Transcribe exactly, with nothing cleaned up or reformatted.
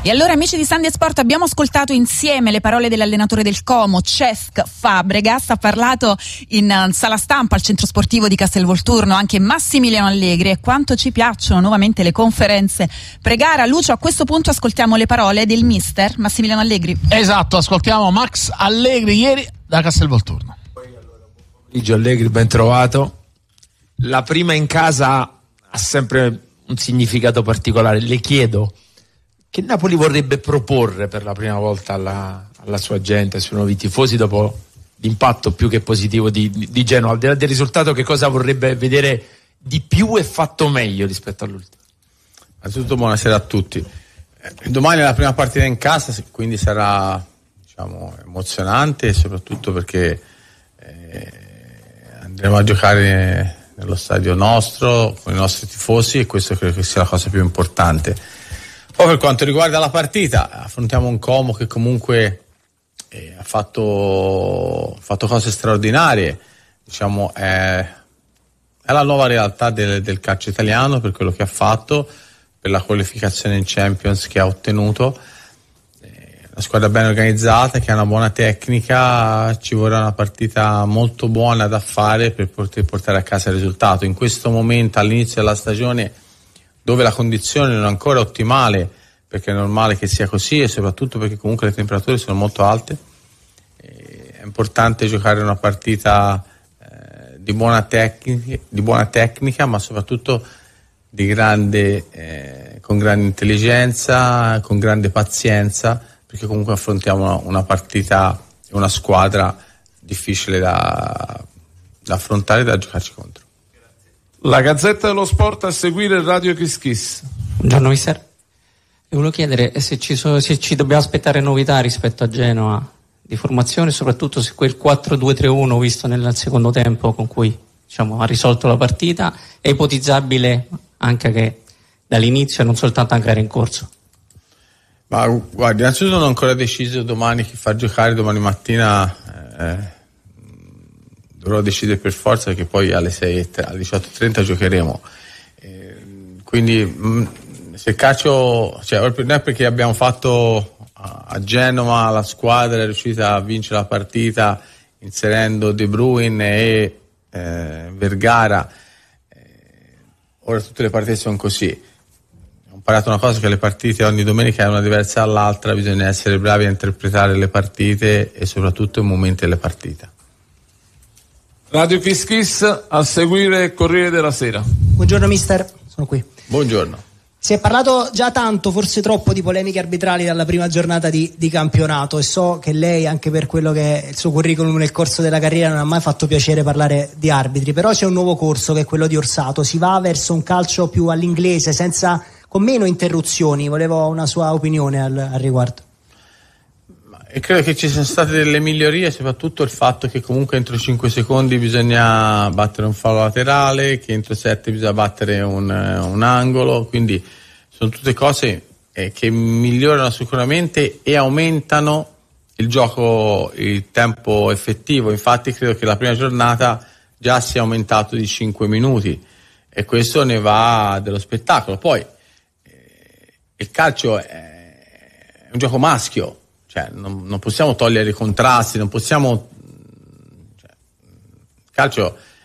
E allora, amici di Sunday Sport, abbiamo ascoltato insieme le parole dell'allenatore del Como, Cesc Fabregas. Ha parlato in uh, sala stampa al centro sportivo di Castelvolturno anche Massimiliano Allegri, e quanto ci piacciono nuovamente le conferenze pre-gara. Lucio, a questo punto ascoltiamo le parole del mister Massimiliano Allegri. Esatto, ascoltiamo Max Allegri ieri da Castelvolturno. Luigi Allegri, ben trovato. La prima in casa ha sempre un significato particolare. Le chiedo che Napoli vorrebbe proporre per la prima volta alla, alla sua gente, ai suoi nuovi tifosi, dopo l'impatto più che positivo di, di Genova. Al di là del risultato, che cosa vorrebbe vedere di più e fatto meglio rispetto all'ultimo? Innanzitutto buonasera a tutti. Eh, domani è la prima partita in casa, quindi sarà, diciamo, emozionante, soprattutto perché eh, andremo a giocare nello stadio nostro, con i nostri tifosi, e questo credo che sia la cosa più importante. Poi per quanto riguarda la partita, affrontiamo un Como che comunque eh, ha fatto, fatto cose straordinarie, diciamo è, è la nuova realtà del, del calcio italiano per quello che ha fatto, per la qualificazione in Champions che ha ottenuto. Eh, una squadra ben organizzata, che ha una buona tecnica, ci vorrà una partita molto buona da fare per poter portare a casa il risultato. In questo momento, all'inizio della stagione, dove la condizione non è ancora ottimale, perché è normale che sia così, e soprattutto perché comunque le temperature sono molto alte, è importante giocare una partita eh, di, buona tecnica, di buona tecnica, ma soprattutto di grande, eh, con grande intelligenza, con grande pazienza, perché comunque affrontiamo una, una partita e una squadra difficile da, da affrontare e da giocarci contro. La Gazzetta dello Sport, a seguire Radio Kiss Kiss. Buongiorno mister, volevo chiedere se ci, so, se ci dobbiamo aspettare novità rispetto a Genoa di formazione, soprattutto se quel quattro due tre uno visto nel secondo tempo con cui, diciamo, ha risolto la partita è ipotizzabile anche che dall'inizio e non soltanto anche era in corso. Ma guardi, innanzitutto non ho ancora deciso domani chi far giocare domani mattina. eh, dovrò decidere per forza, perché poi alle sei, alle diciotto e trenta giocheremo, eh, quindi mh, se il calcio, cioè, non è perché abbiamo fatto a, a Genova, la squadra è riuscita a vincere la partita inserendo De Bruyne e eh, Vergara, eh, ora tutte le partite sono così. Ho imparato una cosa, che le partite ogni domenica è una diversa dall'altra, bisogna essere bravi a interpretare le partite e soprattutto i momenti delle partite. Radio Kiss Kiss, a seguire Corriere della Sera. Buongiorno mister, sono qui. Buongiorno. Si è parlato già tanto, forse troppo, di polemiche arbitrali dalla prima giornata di, di campionato, e so che lei, anche per quello che è il suo curriculum nel corso della carriera, non ha mai fatto piacere parlare di arbitri, però c'è un nuovo corso che è quello di Orsato, si va verso un calcio più all'inglese, senza, con meno interruzioni. Volevo una sua opinione al, al riguardo. E credo che ci siano state delle migliorie, soprattutto il fatto che comunque entro cinque secondi bisogna battere un fallo laterale, che entro sette bisogna battere un, un angolo, quindi sono tutte cose eh, che migliorano sicuramente e aumentano il gioco, il tempo effettivo. Infatti credo che la prima giornata già sia aumentato di cinque minuti, e questo ne va dello spettacolo. Poi eh, il calcio è un gioco maschio. Cioè, non, non possiamo togliere i contrasti, non possiamo. Cioè, il calcio